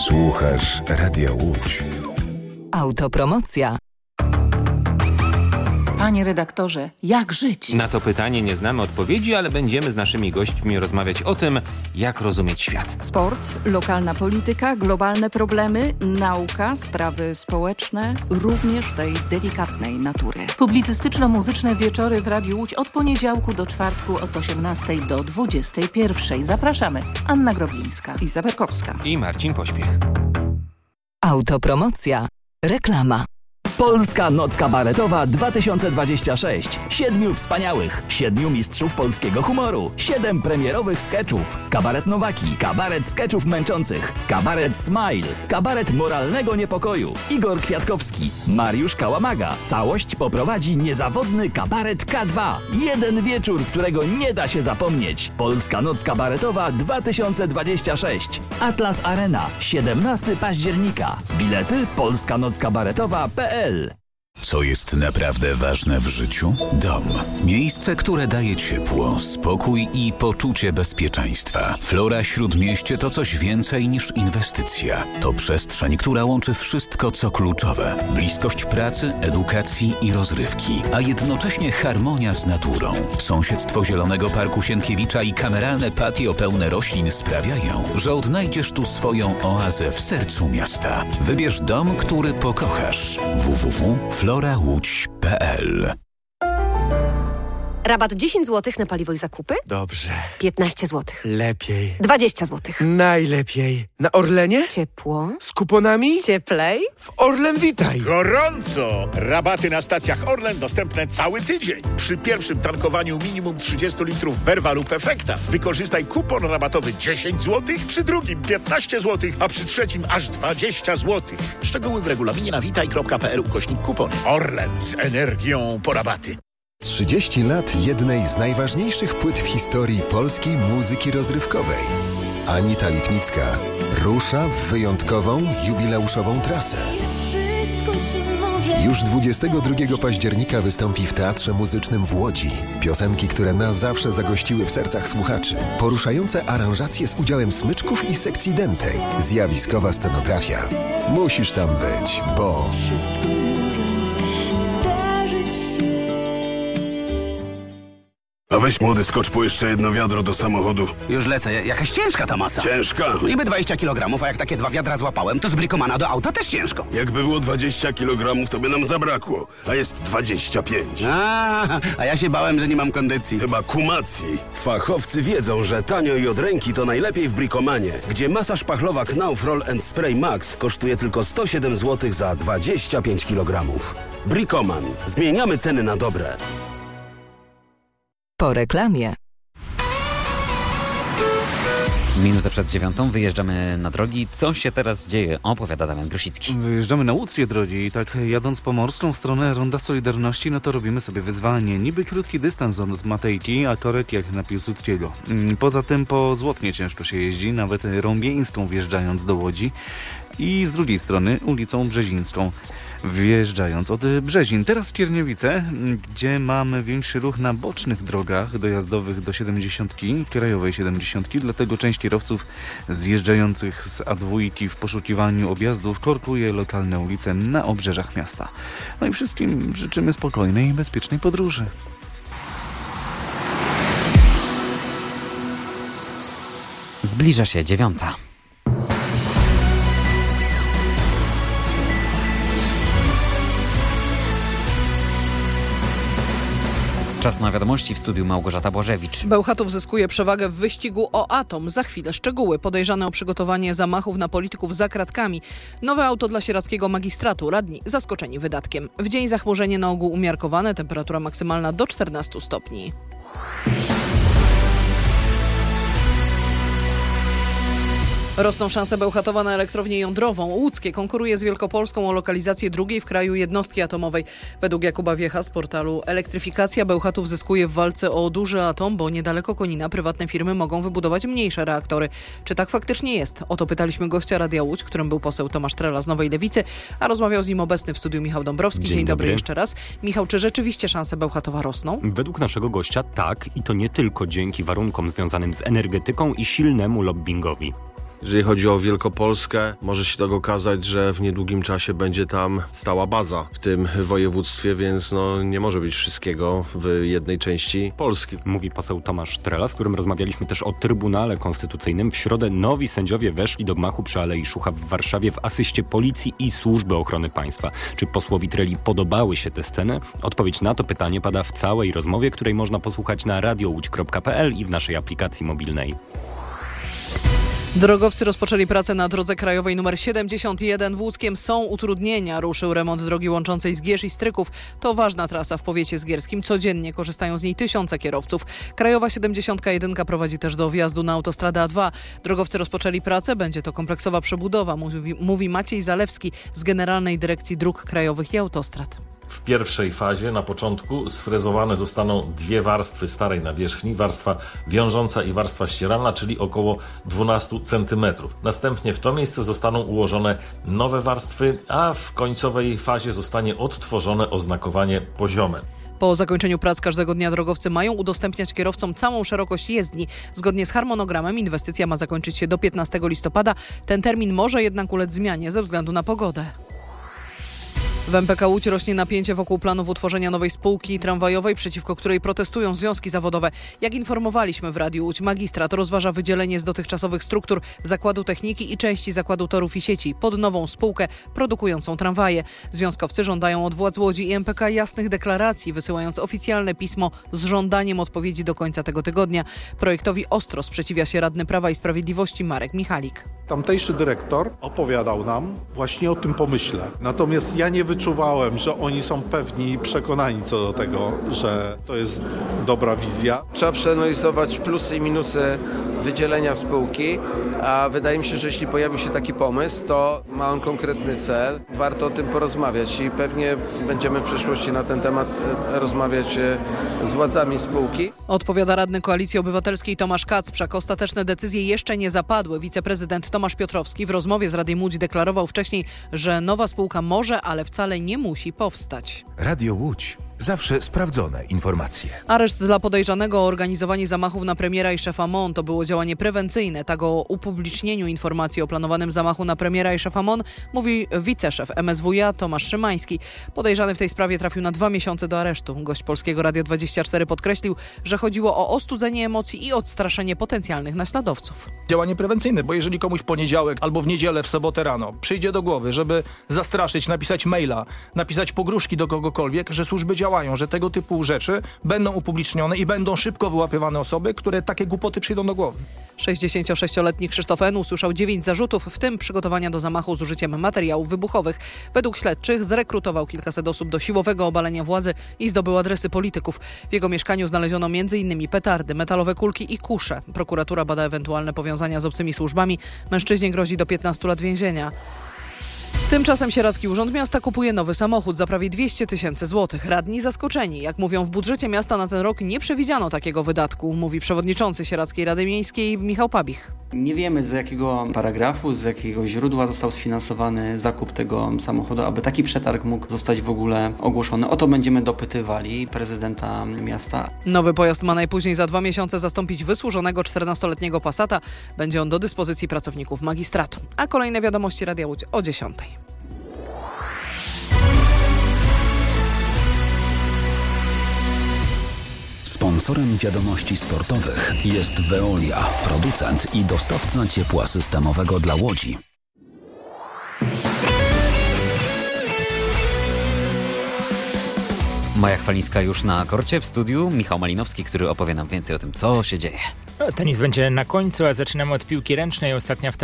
Słuchasz Radia Łódź. Autopromocja. Panie redaktorze, jak żyć? Na to pytanie nie znamy odpowiedzi, ale będziemy z naszymi gośćmi rozmawiać o tym, jak rozumieć świat. Sport, lokalna polityka, globalne problemy, nauka, sprawy społeczne, również tej delikatnej natury. Publicystyczno-muzyczne wieczory w Radiu Łódź od poniedziałku do czwartku od 18 do 21. Zapraszamy. Anna Groblińska. Iza Berkowska. I Marcin Pośpiech. Autopromocja. Reklama. Polska Noc Kabaretowa 2026. 7 wspaniałych, 7 mistrzów polskiego humoru, 7 premierowych skeczów. Kabaret Nowaki, kabaret skeczów męczących, kabaret Smile, kabaret moralnego niepokoju. Igor Kwiatkowski, Mariusz Kałamaga. Całość poprowadzi niezawodny kabaret K2. Jeden wieczór, którego nie da się zapomnieć. Polska Noc Kabaretowa 2026. Atlas Arena, 17 października. Bilety polskanockabaretowa.pl. Co jest naprawdę ważne w życiu? Dom. Miejsce, które daje ciepło, spokój i poczucie bezpieczeństwa. Flora Śródmieście to coś więcej niż inwestycja. To przestrzeń, która łączy wszystko, co kluczowe. Bliskość pracy, edukacji i rozrywki, a jednocześnie harmonia z naturą. Sąsiedztwo Zielonego Parku Sienkiewicza i kameralne patio pełne roślin sprawiają, że odnajdziesz tu swoją oazę w sercu miasta. Wybierz dom, który pokochasz. www.florałódź.pl. Rabat 10 zł na paliwo i zakupy? Dobrze. 15 zł. Lepiej. 20 zł. Najlepiej. Na Orlenie? Ciepło. Z kuponami? Cieplej. W Orlen Witaj. Gorąco! Rabaty na stacjach Orlen dostępne cały tydzień. Przy pierwszym tankowaniu minimum 30 litrów Verva lub Efekta wykorzystaj kupon rabatowy 10 zł, przy drugim 15 zł, a przy trzecim aż 20 zł. Szczegóły w regulaminie na witaj.pl/kupon. Orlen z energią po rabaty. 30 lat jednej z najważniejszych płyt w historii polskiej muzyki rozrywkowej. Anita Lipnicka rusza w wyjątkową, jubileuszową trasę. Już 22 października wystąpi w Teatrze Muzycznym w Łodzi. Piosenki, które na zawsze zagościły w sercach słuchaczy. Poruszające aranżacje z udziałem smyczków i sekcji dętej. Zjawiskowa scenografia. Musisz tam być, bo... A weź młody, skocz po jeszcze jedno wiadro do samochodu. Już lecę. Jakaś ciężka ta masa. Ciężka? No niby 20 kg, a jak takie 2 wiadra złapałem, to z Bricomana do auta też ciężko. Jakby było 20 kg, to by nam zabrakło. A jest 25. A ja się bałem, że nie mam kondycji. Chyba kumacji. Fachowcy wiedzą, że tanio i od ręki to najlepiej w Bricomanie, gdzie masa szpachlowa Knauf Roll Spray Max kosztuje tylko 107 zł za 25 kg. Bricoman. Zmieniamy ceny na dobre. Po reklamie. Minutę przed 9 wyjeżdżamy na drogi. Co się teraz dzieje? Opowiada Damian Grosicki. Wyjeżdżamy na łódzkie drogi i tak jadąc pomorską w stronę Ronda Solidarności, no to robimy sobie wyzwanie. Niby krótki dystans od Matejki, a korek jak na Piłsudskiego. Poza tym po Złotnie ciężko się jeździ, nawet Rąbieńską wjeżdżając do Łodzi i z drugiej strony ulicą Brzezińską wjeżdżając od Brzezin. Teraz Skierniewice, gdzie mamy większy ruch na bocznych drogach dojazdowych do 70, krajowej 70, dlatego część kierowców zjeżdżających z A2 w poszukiwaniu objazdów korkuje lokalne ulice na obrzeżach miasta. No i wszystkim życzymy spokojnej i bezpiecznej podróży. Zbliża się 9. Czas na wiadomości, w studiu Małgorzata Błażewicz. Bełchatów zyskuje przewagę w wyścigu o atom. Za chwilę szczegóły. Podejrzane o przygotowanie zamachów na polityków za kratkami. Nowe auto dla sieradzkiego magistratu. Radni zaskoczeni wydatkiem. W dzień zachmurzenie na ogół umiarkowane. Temperatura maksymalna do 14 stopni. Rosną szanse Bełchatowa na elektrownię jądrową. Łódzkie konkuruje z Wielkopolską o lokalizację drugiej w kraju jednostki atomowej. Według Jakuba Wiecha z portalu Elektryfikacja Bełchatów zyskuje w walce o duży atom, bo niedaleko Konina prywatne firmy mogą wybudować mniejsze reaktory. Czy tak faktycznie jest? O to pytaliśmy gościa Radia Łódź, którym był poseł Tomasz Trela z Nowej Lewicy, a rozmawiał z nim obecny w studiu Michał Dąbrowski. Dzień dobry jeszcze raz. Michał, czy rzeczywiście szanse Bełchatowa rosną? Według naszego gościa tak, i to nie tylko dzięki warunkom związanym z energetyką i silnemu lobbingowi. Jeżeli chodzi o Wielkopolskę, może się tak okazać, że w niedługim czasie będzie tam stała baza w tym województwie, więc nie może być wszystkiego w jednej części Polski. Mówi poseł Tomasz Trela, z którym rozmawialiśmy też o Trybunale Konstytucyjnym. W środę nowi sędziowie weszli do gmachu przy Alei Szucha w Warszawie w asyście policji i Służby Ochrony Państwa. Czy posłowi Treli podobały się te sceny? Odpowiedź na to pytanie pada w całej rozmowie, której można posłuchać na radiołódź.pl i w naszej aplikacji mobilnej. Drogowcy rozpoczęli pracę na drodze krajowej nr 71 w Łódzkiem. Są utrudnienia. Ruszył remont drogi łączącej Zgierz i Stryków. To ważna trasa w powiecie zgierskim. Codziennie korzystają z niej tysiące kierowców. Krajowa 71 prowadzi też do wjazdu na autostradę A2. Drogowcy rozpoczęli pracę. Będzie to kompleksowa przebudowa, mówi Maciej Zalewski z Generalnej Dyrekcji Dróg Krajowych i Autostrad. W pierwszej fazie, na początku, sfrezowane zostaną 2 warstwy starej nawierzchni, warstwa wiążąca i warstwa ścieralna, czyli około 12 cm. Następnie w to miejsce zostaną ułożone nowe warstwy, a w końcowej fazie zostanie odtworzone oznakowanie poziome. Po zakończeniu prac każdego dnia drogowcy mają udostępniać kierowcom całą szerokość jezdni. Zgodnie z harmonogramem inwestycja ma zakończyć się do 15 listopada. Ten termin może jednak ulec zmianie ze względu na pogodę. W MPK Łódź rośnie napięcie wokół planów utworzenia nowej spółki tramwajowej, przeciwko której protestują związki zawodowe. Jak informowaliśmy w Radiu Łódź, magistrat rozważa wydzielenie z dotychczasowych struktur Zakładu Techniki i części Zakładu Torów i Sieci pod nową spółkę produkującą tramwaje. Związkowcy żądają od władz Łodzi i MPK jasnych deklaracji, wysyłając oficjalne pismo z żądaniem odpowiedzi do końca tego tygodnia. Projektowi ostro sprzeciwia się radny Prawa i Sprawiedliwości Marek Michalik. Tamtejszy dyrektor opowiadał nam właśnie o tym pomyśle. Natomiast ja nie wyczuwałem, że oni są pewni i przekonani co do tego, że to jest dobra wizja. Trzeba przeanalizować plusy i minusy wydzielenia spółki, a wydaje mi się, że jeśli pojawił się taki pomysł, to ma on konkretny cel. Warto o tym porozmawiać i pewnie będziemy w przyszłości na ten temat rozmawiać z władzami spółki. Odpowiada radny Koalicji Obywatelskiej Tomasz Kacprzak. Ostateczne decyzje jeszcze nie zapadły. Wiceprezydent Tomasz Piotrowski w rozmowie z Radiem Łódź deklarował wcześniej, że nowa spółka może, ale wcale nie musi powstać. Radio Łódź. Zawsze sprawdzone informacje. Areszt dla podejrzanego o organizowanie zamachów na premiera i szefa MON to było działanie prewencyjne. Tak o upublicznieniu informacji o planowanym zamachu na premiera i szefa MON mówi wiceszef MSWiA Tomasz Szymański. Podejrzany w tej sprawie trafił na 2 miesiące do aresztu. Gość Polskiego Radia 24 podkreślił, że chodziło o ostudzenie emocji i odstraszenie potencjalnych naśladowców. Działanie prewencyjne, bo jeżeli komuś w poniedziałek albo w niedzielę, w sobotę rano przyjdzie do głowy, żeby zastraszyć, napisać maila, napisać pogróżki do kogokolwiek, że służby działają, że tego typu rzeczy będą upublicznione i będą szybko wyłapywane osoby, które takie głupoty przyjdą do głowy. 66-letni Krzysztof N. usłyszał 9 zarzutów, w tym przygotowania do zamachu z użyciem materiałów wybuchowych. Według śledczych zrekrutował kilkaset osób do siłowego obalenia władzy i zdobył adresy polityków. W jego mieszkaniu znaleziono m.in. petardy, metalowe kulki i kusze. Prokuratura bada ewentualne powiązania z obcymi służbami. Mężczyźnie grozi do 15 lat więzienia. Tymczasem Sieradzki Urząd Miasta kupuje nowy samochód za prawie 200 000 złotych. Radni zaskoczeni. Jak mówią, w budżecie miasta na ten rok nie przewidziano takiego wydatku, mówi przewodniczący Sieradzkiej Rady Miejskiej Michał Pabich. Nie wiemy, z jakiego paragrafu, z jakiego źródła został sfinansowany zakup tego samochodu, aby taki przetarg mógł zostać w ogóle ogłoszony. O to będziemy dopytywali prezydenta miasta. Nowy pojazd ma najpóźniej za 2 miesiące zastąpić wysłużonego 14-letniego Passata. Będzie on do dyspozycji pracowników magistratu. A kolejne wiadomości Radia Łódź o 10:00. Sponsorem wiadomości sportowych jest Veolia, producent i dostawca ciepła systemowego dla Łodzi. Maja Chwalińska już na korcie, w studiu Michał Malinowski, który opowie nam więcej o tym, co się dzieje. Tenis będzie na końcu, a zaczynamy od piłki ręcznej. Ostatnia w